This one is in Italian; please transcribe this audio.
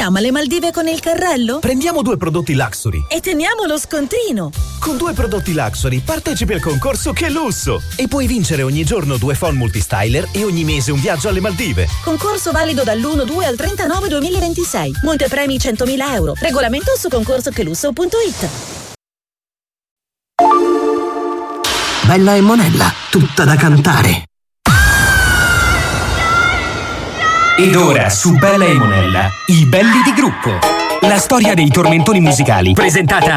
Andiamo alle Maldive con il carrello? Prendiamo 2 prodotti Luxury. E teniamo lo scontrino. Con 2 prodotti Luxury partecipi al concorso Che Lusso e puoi vincere ogni giorno 2 phon multistyler e ogni mese un viaggio alle Maldive. Concorso valido dall'1/2 al 39/2026. Montepremi 100.000 euro. Regolamento su concorsochelusso.it. Bella e Monella, tutta da cantare. Ed ora su Bella e Monella, i belli di gruppo. La storia dei tormentoni musicali, presentata